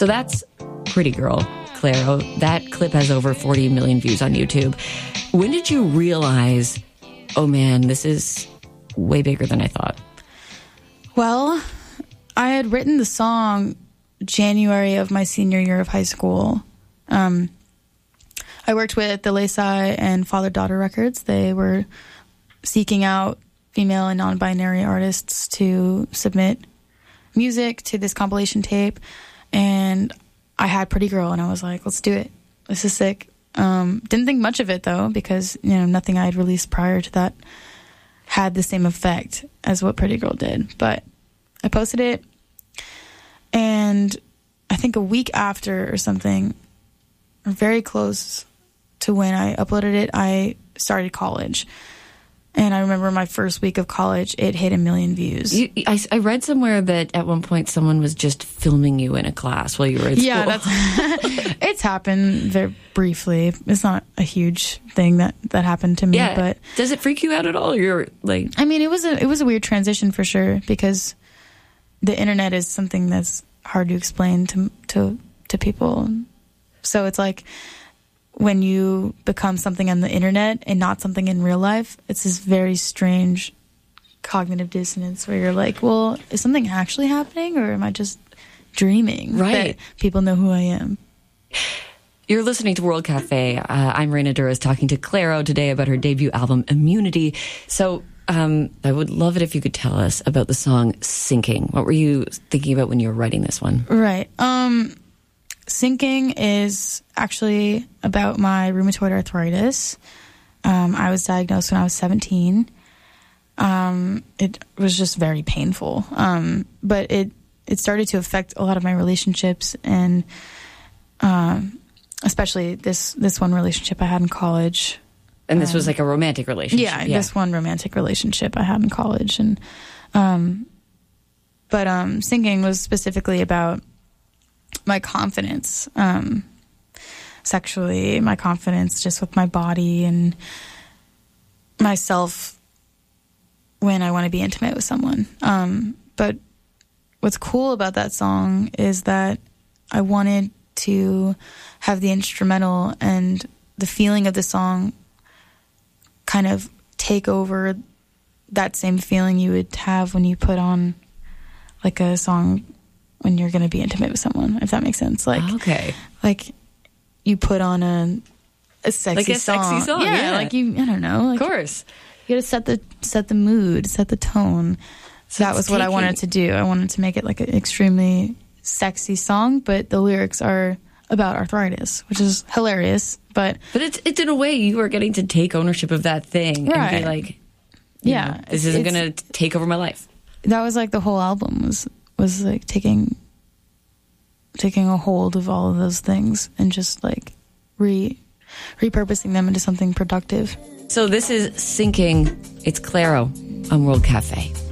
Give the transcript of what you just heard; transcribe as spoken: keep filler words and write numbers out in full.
So that's Pretty Girl, Clairo. That clip has over forty million views on YouTube. When did you realize, oh man, this is way bigger than I thought? Well, I had written the song January of my senior year of high school. Um, I worked with the Lesai and Father-Daughter Records. They were seeking out female and non-binary artists to submit music to this compilation tape. And I had Pretty Girl, and I was like, let's do it. This is sick. Um, didn't think much of it, though, because, you know, nothing I had released prior to that had the same effect as what Pretty Girl did. But I posted it, and I think a week after or something, or very close to when I uploaded it, I started college. And I remember my first week of college, it hit a million views. You, I, I read somewhere that at one point someone was just filming you in a class while you were at school. Yeah, that's it's happened very briefly. It's not a huge thing that, that happened to me. Yeah. But does it freak you out at all? You're like, I mean, it was a it was a weird transition for sure, because the internet is something that's hard to explain to to to people. So it's like, when you become something on the internet and not something in real life, it's this very strange cognitive dissonance where you're like, well, is something actually happening, or am I just dreaming right. that people know who I am? You're listening to World Cafe. Uh, I'm Reina Duras talking to Clairo today about her debut album, Immunity. So um, I would love it if you could tell us about the song Sinking. What were you thinking about when you were writing this one? Right. Um... Sinking is actually about my rheumatoid arthritis. Um, I was diagnosed when I was seventeen. Um, it was just very painful. Um, but it, it started to affect a lot of my relationships, and um, especially this, this one relationship I had in college. And this um, was like a romantic relationship? Yeah, yeah, this one romantic relationship I had in college. And um, But um, Sinking was specifically about my confidence, um, sexually, my confidence just with my body and myself when I want to be intimate with someone. Um, but what's cool about that song is that I wanted to have the instrumental and the feeling of the song kind of take over that same feeling you would have when you put on like a song when you're going to be intimate with someone, if that makes sense. Like, okay. Like you put on a, a sexy like a song. sexy song. Yeah, yeah. like you, I don't know. Like, of course. You got to set the, set the mood, set the tone. So that was what taking... I wanted to do. I wanted to make it like an extremely sexy song, but the lyrics are about arthritis, which is hilarious. But but it's it's in a way you are getting to take ownership of that thing, right, and be like, yeah, know, this isn't going to take over my life. That was like the whole album was was like taking taking a hold of all of those things and just like re repurposing them into something productive. So this is Sinking. It's Clairo on World Cafe.